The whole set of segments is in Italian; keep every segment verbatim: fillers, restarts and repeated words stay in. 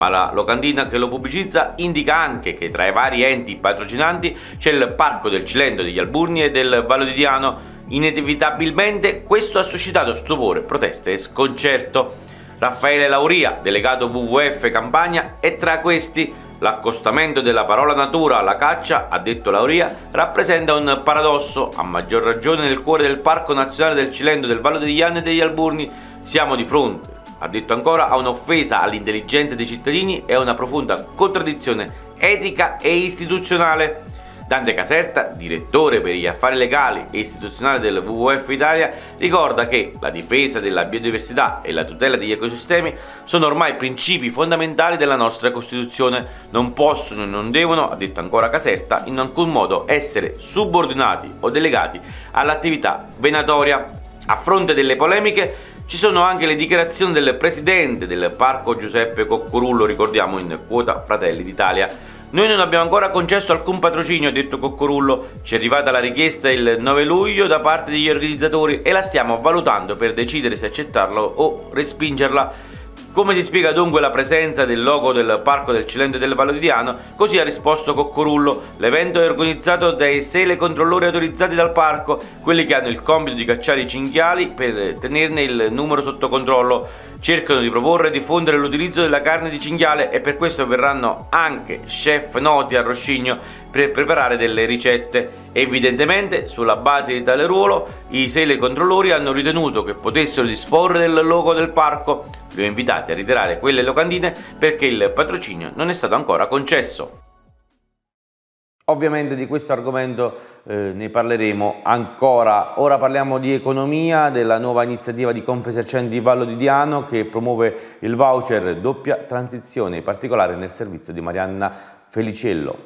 Ma la locandina che lo pubblicizza indica anche che tra i vari enti patrocinanti c'è il Parco del Cilento, degli Alburni e del Vallo di Diano. Inevitabilmente questo ha suscitato stupore, proteste e sconcerto. Raffaele Lauria, delegato W W F Campania, è tra questi. L'accostamento della parola natura alla caccia, ha detto Lauria, rappresenta un paradosso, a maggior ragione nel cuore del Parco Nazionale del Cilento, del Vallo di Diano e degli Alburni. Siamo di fronte, ha detto ancora, a un'offesa all'intelligenza dei cittadini e a una profonda contraddizione etica e istituzionale. Dante Caserta, direttore per gli affari legali e istituzionali del W W F Italia, ricorda che la difesa della biodiversità e la tutela degli ecosistemi sono ormai principi fondamentali della nostra Costituzione. Non possono e non devono, ha detto ancora Caserta, in alcun modo essere subordinati o delegati all'attività venatoria. A fronte delle polemiche ci sono anche le dichiarazioni del presidente del parco Giuseppe Coccorullo, ricordiamo in quota Fratelli d'Italia. Noi non abbiamo ancora concesso alcun patrocinio, ha detto Coccorullo, ci è arrivata la richiesta il nove luglio da parte degli organizzatori e la stiamo valutando per decidere se accettarla o respingerla. Come si spiega dunque la presenza del logo del Parco del Cilento e del Vallo di Diano? Così ha risposto Coccorullo: l'evento è organizzato dai sei controllori autorizzati dal parco, quelli che hanno il compito di cacciare i cinghiali per tenerne il numero sotto controllo. Cercano di proporre e diffondere l'utilizzo della carne di cinghiale e per questo verranno anche chef noti a Roscigno per preparare delle ricette. Evidentemente, sulla base di tale ruolo, i sei controllori hanno ritenuto che potessero disporre del logo del parco. Li ho invitati a ritirare quelle locandine perché il patrocinio non è stato ancora concesso. Ovviamente di questo argomento eh, ne parleremo ancora. Ora parliamo di economia, della nuova iniziativa di Confesercenti Vallo di Diano che promuove il voucher doppia transizione, in particolare nel servizio di Marianna Feliciello.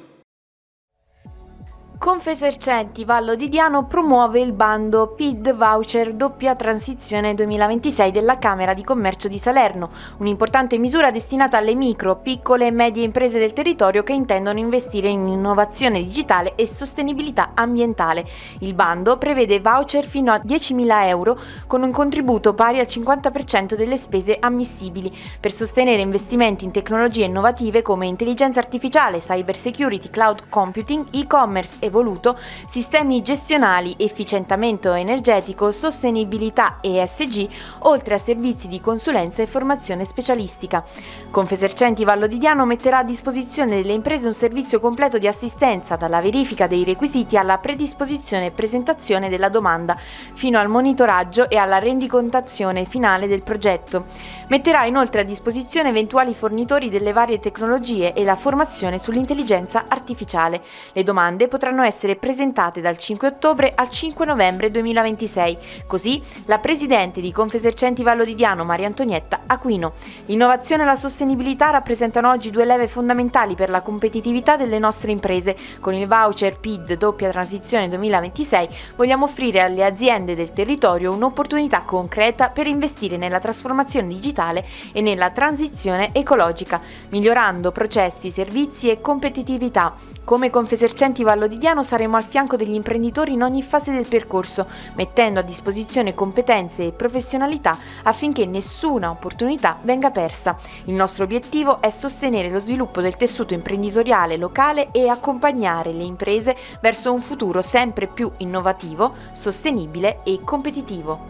Confesercenti Vallo di Diano promuove il bando P I D Voucher Doppia Transizione duemilaventisei della Camera di Commercio di Salerno, un'importante misura destinata alle micro, piccole e medie imprese del territorio che intendono investire in innovazione digitale e sostenibilità ambientale. Il bando prevede voucher fino a diecimila euro con un contributo pari al cinquanta per cento delle spese ammissibili per sostenere investimenti in tecnologie innovative come intelligenza artificiale, cyber security, cloud computing, e-commerce evoluto, sistemi gestionali, efficientamento energetico, sostenibilità E S G, oltre a servizi di consulenza e formazione specialistica. Confesercenti Vallo di Diano metterà a disposizione delle imprese un servizio completo di assistenza, dalla verifica dei requisiti alla predisposizione e presentazione della domanda, fino al monitoraggio e alla rendicontazione finale del progetto. Metterà inoltre a disposizione eventuali fornitori delle varie tecnologie e la formazione sull'intelligenza artificiale. Le domande potranno essere presentate dal cinque ottobre al cinque novembre duemilaventisei. Così la presidente di Confesercenti Vallo di Diano, Maria Antonietta Aquino. L'innovazione e la sostenibilità rappresentano oggi due leve fondamentali per la competitività delle nostre imprese. Con il voucher P I D Doppia Transizione duemilaventisei vogliamo offrire alle aziende del territorio un'opportunità concreta per investire nella trasformazione digitale e nella transizione ecologica, migliorando processi, servizi e competitività. Come Confesercenti Vallo di Diano saremo al fianco degli imprenditori in ogni fase del percorso, mettendo a disposizione competenze e professionalità affinché nessuna opportunità venga persa. Il nostro obiettivo è sostenere lo sviluppo del tessuto imprenditoriale locale e accompagnare le imprese verso un futuro sempre più innovativo, sostenibile e competitivo.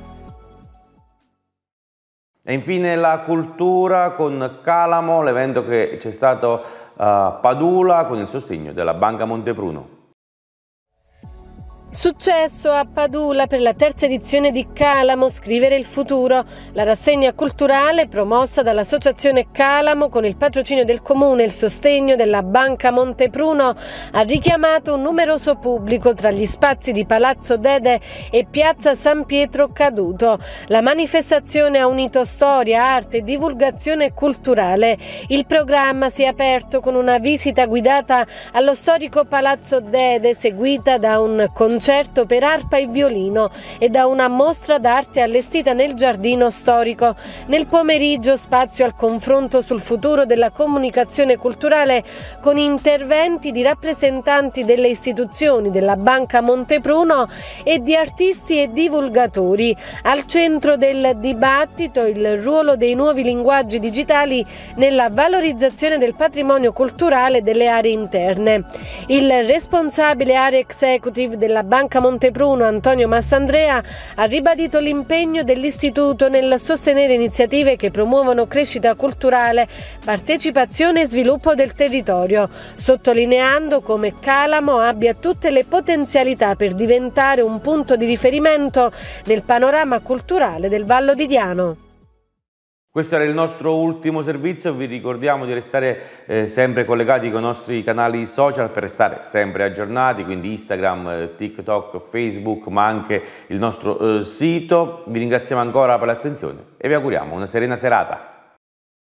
E infine la cultura con Calamo, l'evento che c'è stato a Padula con il sostegno della Banca Montepruno. Successo a Padula per la terza edizione di Calamo Scrivere il futuro, la rassegna culturale promossa dall'associazione Calamo con il patrocinio del comune e il sostegno della Banca Montepruno ha richiamato un numeroso pubblico tra gli spazi di Palazzo Dede e Piazza San Pietro Caduto. La manifestazione ha unito storia, arte e divulgazione culturale. Il programma si è aperto con una visita guidata allo storico Palazzo Dede seguita da un concerto concerto per arpa e violino e da una mostra d'arte allestita nel giardino storico. Nel pomeriggio spazio al confronto sul futuro della comunicazione culturale con interventi di rappresentanti delle istituzioni della Banca Montepruno e di artisti e divulgatori. Al centro del dibattito il ruolo dei nuovi linguaggi digitali nella valorizzazione del patrimonio culturale delle aree interne. Il responsabile area executive della Banca Montepruno, Antonio Massandrea, ha ribadito l'impegno dell'istituto nel sostenere iniziative che promuovono crescita culturale, partecipazione e sviluppo del territorio, sottolineando come Calamo abbia tutte le potenzialità per diventare un punto di riferimento nel panorama culturale del Vallo di Diano. Questo era il nostro ultimo servizio, vi ricordiamo di restare eh, sempre collegati con i nostri canali social per restare sempre aggiornati, quindi Instagram, eh, TikTok, Facebook, ma anche il nostro eh, sito. Vi ringraziamo ancora per l'attenzione e vi auguriamo una serena serata.